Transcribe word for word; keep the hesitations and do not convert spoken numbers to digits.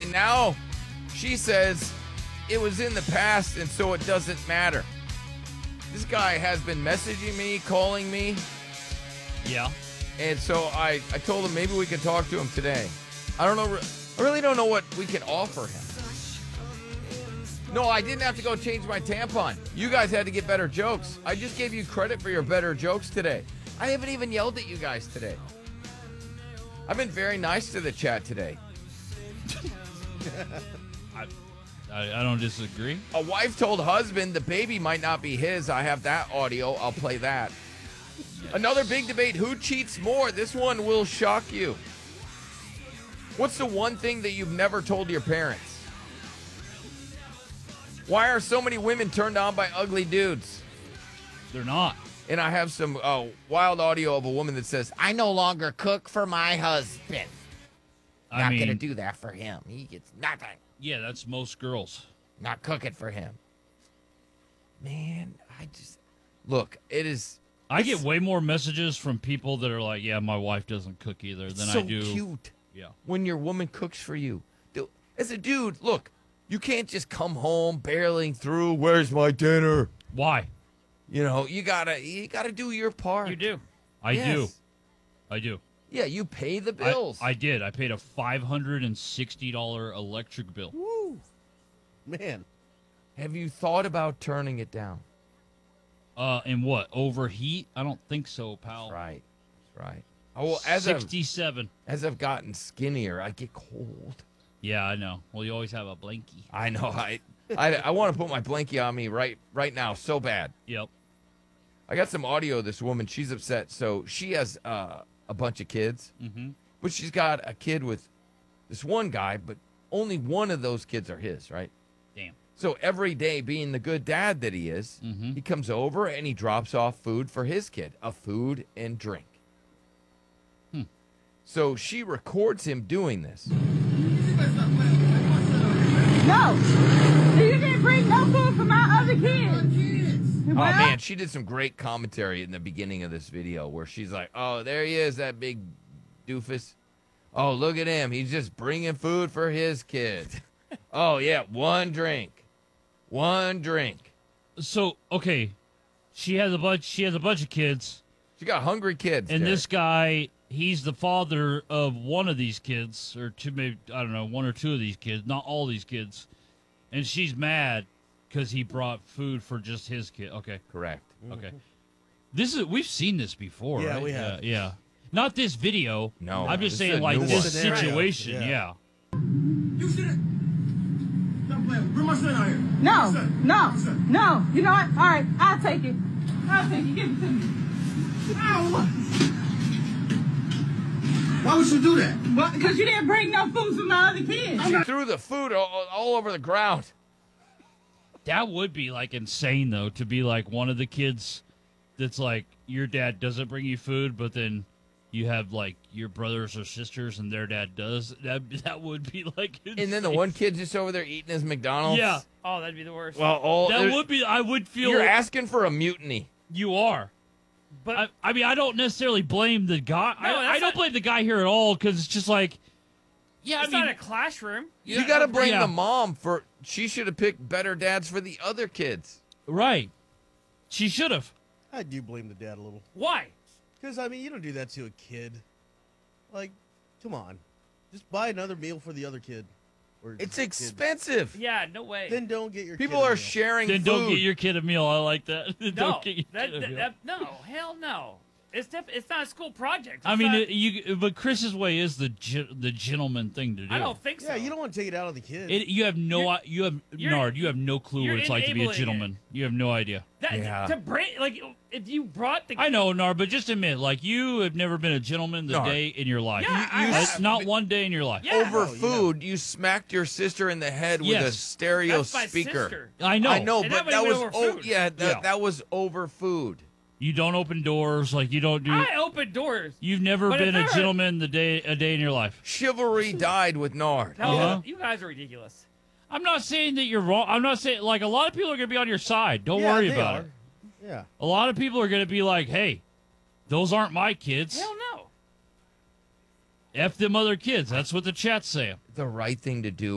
And now she says it was in the past and so it doesn't matter. This guy has been messaging me, calling me. Yeah. And so I, I told him maybe we could talk to him today. I don't know. I really don't know what we can offer him. No, I didn't have to go change my tampon. You guys had to get better jokes. I just gave you credit for your better jokes today. I haven't even yelled at you guys today. I've been very nice to the chat today. I, I I don't disagree. A wife told husband the baby might not be his. I have that audio. I'll play that. Yes. Another big debate. Who cheats more? This one will shock you. What's the one thing that you've never told your parents? Why are so many women turned on by ugly dudes? They're not. And I have some uh, wild audio of a woman that says, I no longer cook for my husband. I Not mean, going to do that for him. He gets nothing. Yeah, that's most girls. Not cooking for him. Man, I just... Look, it is... I get way more messages from people that are like, yeah, my wife doesn't cook either than so I do. Cute. Yeah. When your woman cooks for you. As a dude, look, you can't just come home barreling through, where's my dinner? Why? You know, you gotta you gotta do your part. You do. I Yes. do. I do. Yeah, you pay the bills. I, I did. I paid a five hundred sixty dollars electric bill. Woo. Man. Have you thought about turning it down? Uh, and what? Overheat? I don't think so, pal. That's right. That's right. Oh, well, as I've, sixty-seven. as I've gotten skinnier, I get cold. Yeah, I know. Well, you always have a blankie. I know. I I, I want to put my blankie on me right right now so bad. Yep. I got some audio of this woman. She's upset. So she has uh, a bunch of kids, Mm-hmm. but she's got a kid with this one guy, but only one of those kids are his, right? Damn. So every day, being the good dad that he is, Mhm. he comes over and he drops off food for his kid, a food and drink. Hmm. So she records him doing this. No. You didn't bring no food for my other kids. Oh, man, she did some great commentary in the beginning of this video where she's like, oh, there he is, that big doofus. Oh, look at him. He's just bringing food for his kid. Oh, yeah, one drink. One drink. So, okay, she has a bunch. She has a bunch of kids, She got hungry kids. and Derek. this guy, he's the father of one of these kids, or two, maybe I don't know, one or two of these kids, not all these kids, and she's mad because he brought food for just his kid. Okay, Correct. okay. This is we've seen this before, Yeah, right? we have. Yeah, yeah. Not this video. No, I'm just this is saying, a like new this one. Scenario, situation. yeah. Yeah. You shouldn't. Stop playing. Bring my son out here. No, My son. no, My son. no. You know what? All right, I'll take it. I'll take it. Give it to me. Ow! Why would you do that? Well, because you didn't bring no food for my other kids. She threw the food all, all over the ground. That would be like insane though, to be like one of the kids that's like your dad doesn't bring you food, but then you have like your brothers or sisters and their dad does. That that would be like insane. And then the one kid just over there eating his McDonald's. Yeah. Oh, that'd be the worst. Well, all That there's- would be I would feel You're asking for a mutiny. you are. but I, I mean, I don't necessarily blame the guy. No, I, that's I don't not- blame the guy here at all because it's just like, yeah, it's I mean, not a classroom. You got to blame yeah. the mom for she should have picked better dads for the other kids. right. She should have. I do blame the dad a little. Why? Because, I mean, you don't do that to a kid. Like, come on. Just buy another meal for the other kid. Or It's kid. expensive. Yeah, no way. Then don't get your People kid a are meal. sharing Then food. don't get your kid a meal. I like that. no, don't get your that, kid a that, meal. that- no, hell no. It's def- It's not a school project. I It's mean, not- it, you. But Chris's way is the ge- the gentleman thing to do. I don't think so. Yeah, you don't want to take it out on the kid. It, you have no. You're- i- You have you're- Nard. You have no clue you're what it's like to be a enabling gentleman. You have no idea. That, Yeah. To bring like if you brought the I know, Nard, but just admit, like you have never been a gentleman the Nard. day in your life. Yeah, I you- have. Not one day in your life. Yeah. Over Oh, yeah. food, you smacked your sister in the head with a Yes. stereo That's my speaker. sister. I know. I know, And but that that wasn't was over oh food. yeah, that, Yeah. that was over food. You don't open doors. Like you don't do. I open doors. You've never But if been a there- gentleman the day a day in your life. Chivalry died with Nard. No, Uh-huh. you guys are ridiculous. I'm not saying that you're wrong. I'm not saying like a lot of people are gonna be on your side. Don't Yeah, worry they about are. it. Yeah. A lot of people are gonna be like, "Hey, those aren't my kids. Hell no. F them other kids." That's what the chat's saying. The right thing to do